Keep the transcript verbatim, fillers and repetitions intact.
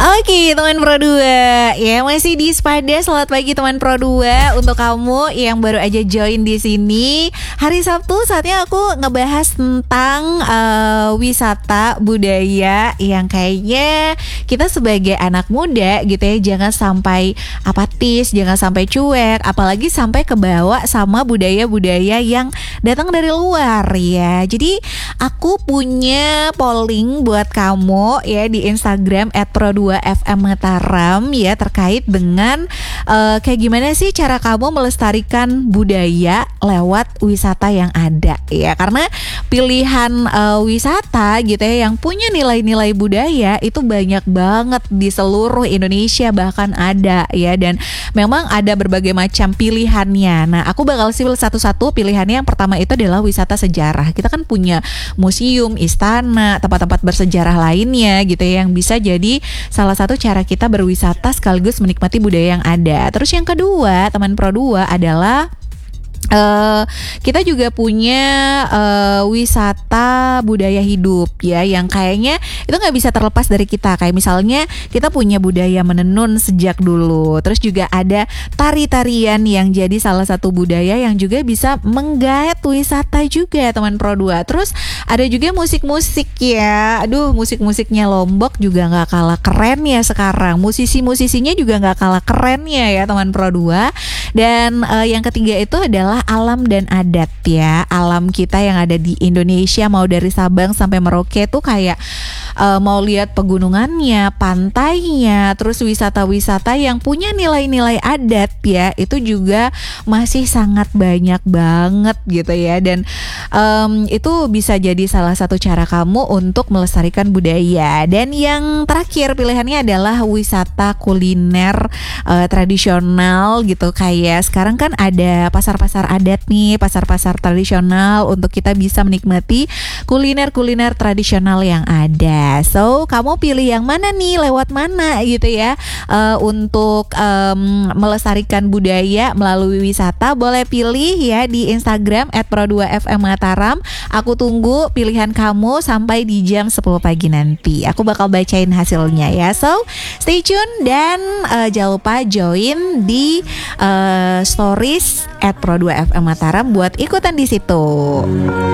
Oke teman Pro dua, ya masih di Spada. Selamat pagi teman Pro dua. Untuk kamu yang baru aja join di sini, hari Sabtu saatnya aku ngebahas tentang uh, wisata budaya yang kayaknya kita sebagai anak muda gitu ya, jangan sampai apatis, jangan sampai cuek, apalagi sampai kebawa sama budaya-budaya yang datang dari luar ya. Jadi aku punya polling buat kamu ya di Instagram et pro dua F M Mataram ya, terkait dengan uh, kayak gimana sih cara kamu melestarikan budaya lewat wisata yang ada ya. Karena pilihan uh, wisata gitu ya yang punya nilai-nilai budaya itu banyak banget di seluruh Indonesia, bahkan ada ya, dan memang ada berbagai macam pilihannya. Nah, aku bakal sipil satu-satu. Pilihannya yang pertama itu adalah wisata sejarah. Kita kan punya museum, istana, tempat-tempat bersejarah lainnya gitu ya, yang bisa jadi salah satu cara kita berwisata sekaligus menikmati budaya yang ada. Terus yang kedua, teman Pro dua, adalah Uh, kita juga punya uh, wisata budaya hidup ya, yang kayaknya itu nggak bisa terlepas dari kita. Kayak misalnya kita punya budaya menenun sejak dulu. Terus juga ada tari-tarian yang jadi salah satu budaya yang juga bisa menggait wisata juga teman Pro dua. Terus ada juga musik-musik ya. Aduh, musik-musiknya Lombok juga nggak kalah keren ya sekarang. Musisi-musisinya juga nggak kalah kerennya ya teman Pro dua. Dan uh, yang ketiga itu adalah alam dan adat ya. Alam kita yang ada di Indonesia, mau dari Sabang sampai Merauke tuh kayak uh, mau lihat pegunungannya, pantainya, terus wisata-wisata yang punya nilai-nilai adat ya, itu juga masih sangat banyak banget gitu ya. Dan um, itu bisa jadi salah satu cara kamu untuk melestarikan budaya. Dan yang terakhir pilihannya adalah wisata kuliner uh, tradisional gitu. Kayak sekarang kan ada pasar-pasar adat nih, pasar-pasar tradisional untuk kita bisa menikmati kuliner-kuliner tradisional yang ada. So, kamu pilih yang mana nih, lewat mana gitu ya, uh, untuk um, melestarikan budaya melalui wisata. Boleh pilih ya di Instagram et pro dua F M Mataram. Aku tunggu pilihan kamu sampai di jam sepuluh pagi nanti. Aku bakal bacain hasilnya ya. So, stay tune dan uh, jangan lupa join di uh, stories et pro dua F M Mataram buat ikutan di situ.